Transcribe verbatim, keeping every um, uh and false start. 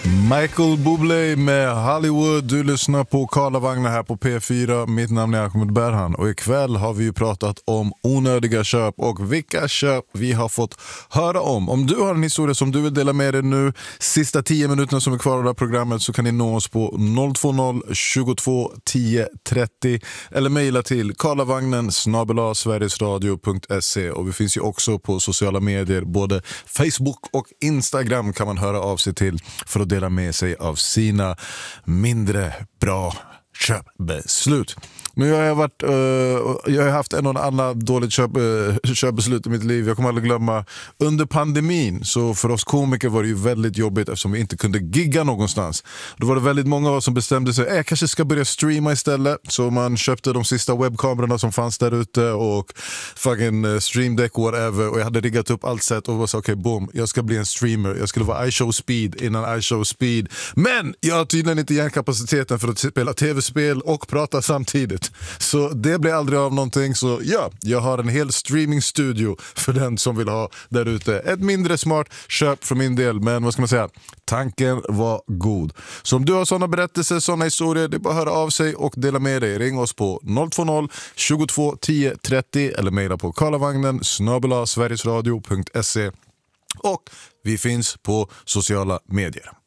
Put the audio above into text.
Michael Bublé med Hollywood. Du lyssnar på Karlavagnen här på P fyra. Mitt namn är Ahmed Berhan och ikväll har vi ju pratat om onödiga köp och vilka köp vi har fått höra om. Om du har en historia som du vill dela med dig nu, sista tio minuterna som är kvar av det här programmet, så kan ni nå oss på noll två noll tjugotvå tio trettio eller mejla till karlavagnen snabel-a sverigesradio punkt se. Och vi finns ju också på sociala medier, både Facebook och Instagram kan man höra av sig till för att dela med sig av sina mindre bra köpbeslut. Nu har jag varit, uh, jag har haft en och annan dåligt köp, uh, köpbeslut i mitt liv. Jag kommer aldrig glömma under pandemin, så för oss komiker var det ju väldigt jobbigt eftersom vi inte kunde gigga någonstans. Då var det väldigt många av oss som bestämde sig, äh, jag kanske ska börja streama istället. Så man köpte de sista webbkamerorna som fanns där ute och fucking uh, stream deck whatever, och jag hade riggat upp allt sätt och var så okej, okay, boom, jag ska bli en streamer. Jag skulle vara iShow Speed innan iShow Speed. Men jag har tydligen inte hjärnkapaciteten för att spela tv-spel och prata samtidigt. Så det blir aldrig av någonting. Så ja, jag har en hel streamingstudio för den som vill ha där ute. Ett mindre smart köp för min del, men vad ska man säga, tanken var god. Så om du har sådana berättelser, sådana historier, det är bara att höra av sig och dela med dig. Ring oss på noll två noll tjugotvå tio trettio eller mejla på karlavagnen snabel-a sverigesradio punkt se. Och vi finns på sociala medier.